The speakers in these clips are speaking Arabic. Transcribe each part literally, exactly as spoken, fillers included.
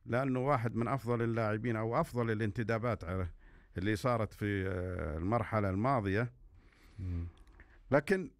لأنه واحد من أفضل اللاعبين أو أفضل الانتدابات اللي صارت في المرحلة الماضية. لكن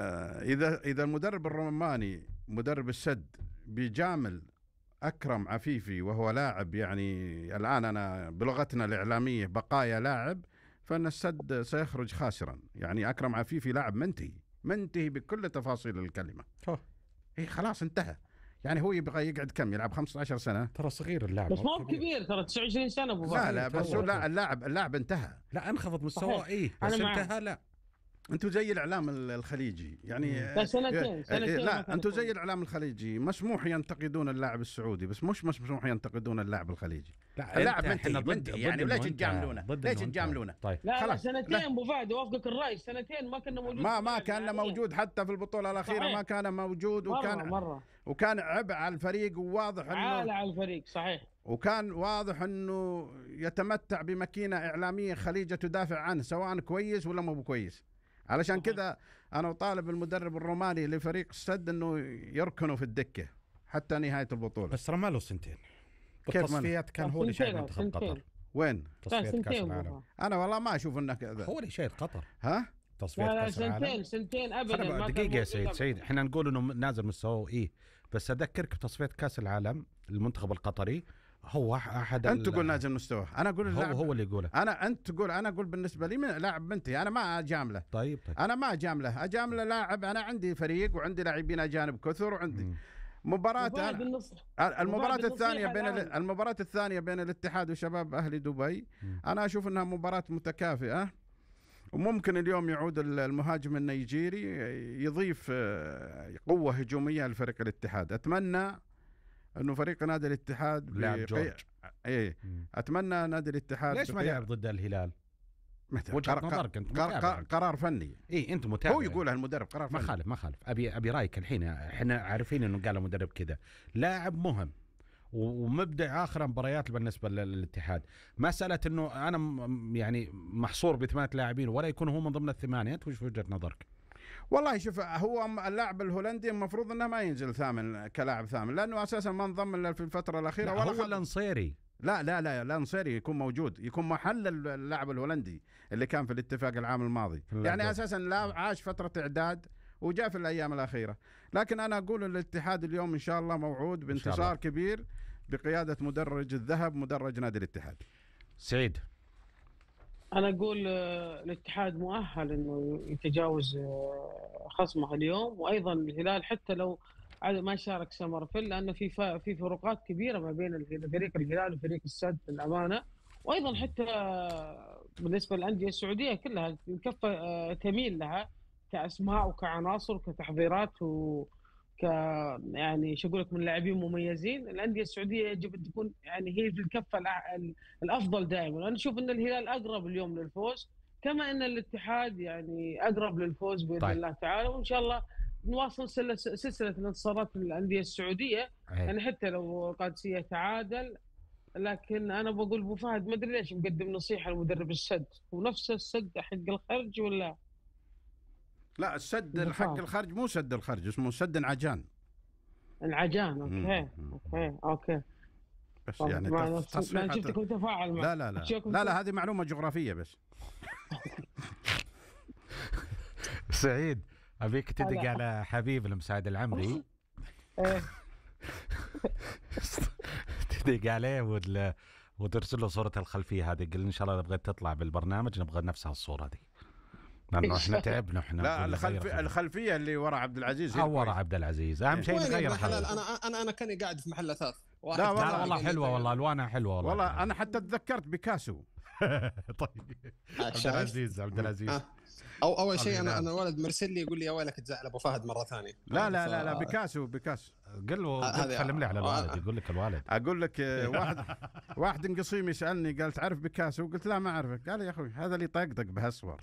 إذا إذا المدرب الروماني مدرب السد بيجامل أكرم عفيفي وهو لاعب، يعني الآن أنا بلغتنا الإعلامية بقايا لاعب، فإن السد سيخرج خاسرا. يعني أكرم عفيفي لاعب منتهي منتهي بكل تفاصيل الكلمة. إيه خلاص انتهى. يعني هو يبغى يقعد كم يلعب خمسة عشر سنة؟ ترى صغير اللاعب بس مو كبير، ترى تسعة وعشرين سنة ابو لا لا بس لا اللاعب اللاعب انتهى. لا انخفض مستواه ايه بس انتهى. لا انتوا زي الاعلام الخليجي يعني لا سنتين سنتين لا انتوا زي الاعلام الخليجي مسموح ينتقدون اللاعب السعودي بس مش مسموح ينتقدون اللاعب الخليجي. لا اللاعب منتهي منتهي يعني ليش تجاملونه؟ ليش تجاملونه؟ طيب لا خلاص سنتين ابو فهد وافقك الراي، سنتين ما كنا موجود ما ما كان موجود حتى في البطولة الأخيرة صحيح. ما كان موجود وكان مرة مرة. وكان عبء على الفريق وواضح انه عالة على الفريق صحيح، وكان واضح انه يتمتع بماكينة إعلامية خليجة تدافع عنه سواء كويس ولا مو كويس. علشان كذا أنا أطالب المدرب الروماني لفريق السد أنه يركنوا في الدكة حتى نهاية البطولة. بس رمى له سنتين بالتصفيات، كان هو اللي شايل منتخب قطر. وين؟ تصفيات كأس العالم. أنا والله ما أشوف إنه كذا. هو اللي شايل قطر. ها؟ تصفيات كأس العالم. سنتين سنتين أبدا. دقيقة يا سيد سيد، إحنا نقول إنه نازل مستواه إيه، بس أذكرك بتصفيات كأس العالم المنتخب القطري هو احد. انت تقول نازل مستواه، انا اقول هو هو اللي يقوله. انا انت تقول انا اقول بالنسبه لي من لاعب منتهي، انا ما اجامله. طيب طيب انا ما اجامله، اجامله لاعب. انا عندي فريق وعندي لاعبين اجانب كثر وعندي م. مباراة المباراة الثانية بين المباراة الثانية بين الاتحاد وشباب اهلي دبي م. انا اشوف انها مباراة متكافئة، وممكن اليوم يعود المهاجم النيجيري يضيف قوة هجومية لفريق الاتحاد. اتمنى انه فريق نادي الاتحاد لاعب جورج. ايه مم. اتمنى نادي الاتحاد ليش ما لعب ضد الهلال؟ وجهة نظرك انت قرار, قرار فني. ايه انت متابع، هو يقولها المدرب قرار فني. ما خالف ما خالف ابي ابي رايك الحين. احنا عارفين انه قال المدرب كذا، لاعب مهم ومبدع اخر مباريات بالنسبه للاتحاد. مساله انه انا يعني محصور بثمانيه لاعبين ولا يكون هو من ضمن الثمانيه، انت وش وجهه نظرك؟ والله شوف، هو اللاعب الهولندي المفروض انه ما ينزل ثامن كلاعب ثامن، لانه اساسا ما انضم الا في الفتره الاخيره. ولا هو الانصيري. لا لا لا الانصيري يكون موجود، يكون محل اللاعب الهولندي اللي كان في الاتفاق العام الماضي. يعني ده. اساسا لا عاش فتره اعداد وجاء في الايام الاخيره. لكن انا اقول الاتحاد اليوم ان شاء الله موعود بانتصار كبير بقياده مدرج الذهب مدرج نادي الاتحاد. سعيد، أنا أقول الاتحاد مؤهل إنه يتجاوز خصمه اليوم، وأيضا الهلال حتى لو ما شارك سمرفيل، لأن في في فروقات كبيرة ما بين فريق الهلال وفريق السد بالأمانة. وأيضا حتى بالنسبة للأندية السعودية كلها الكفة تميل لها كأسماء وكعناصر وكتحضيرات وك يعني شو أقول لك من لاعبين مميزين. الأندية السعودية يجب أن تكون يعني هي في الكفة الأفضل دائما. أنا أشوف أن الهلال أقرب اليوم للفوز، كما أن الاتحاد يعني أقرب للفوز بإذن طيب. الله تعالى. وإن شاء الله نواصل سلسلة الانتصارات الأندية السعودية. يعني حتى لو قادسية تعادل، لكن أنا بقول أبو فهد ما أدري ليش مقدم نصيحة لمدرب السد، ونفس السد حق الخرج ولا لا؟ السد الحق الخرج مو سد الخرج، اسمه سد انعجان. انعجان اوكي اوكي اوكي بس يعني تصحيح. شفتك متفاعل لا لا لا لا لا هذه معلومة جغرافية بس. سعيد، ابيك تدق على حبيب المساعد العمري تدق عليه ولا وترسل له صورة الخلفية هذه، قل ان شاء الله بغيت تطلع بالبرنامج نبغى نفس هالصورة هذه، لانه احنا تعبنا احنا. لا الخلفية الخلفية اللي ورا عبد العزيز او ورا عبد العزيز اهم شيء نغير. انا انا انا كاني قاعد في محل اثاث. لا والله, والله حلوه والله الوانها حلوه والله. والله انا حتى تذكرت بيكاسو. طيب عبد العزيز عبد العزيز آه. او اول شيء انا انا الولد مرسل لي يقول لي يا ويلك تزعل ابو فهد مره ثانيه. لا لا لا لا بيكاسو بيكاسو. قل له سلم لي على الوالد يقول لك الوالد. اقول لك واحد واحد قصيم يسالني قال تعرف بيكاسو؟ قلت لا ما اعرفه. قال يا اخوي هذا اللي طقطق بهالصور.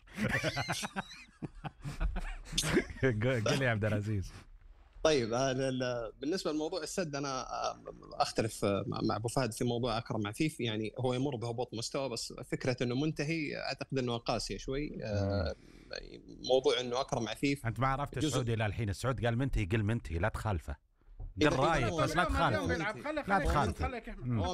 قل لي يا عبد العزيز. طيب بالنسبه لموضوع السد انا اختلف مع ابو فهد في موضوع اكرم عفيف. يعني هو يمر بهبوط مستوى، بس فكره انه منتهي اعتقد انه قاسيه شوي. موضوع انه اكرم عفيف انت ما عرفت السعودي الى الحين. السعود قال منتهي قل منتهي لا تخالفه. قل رايك بس لا تخالف لا تخالف.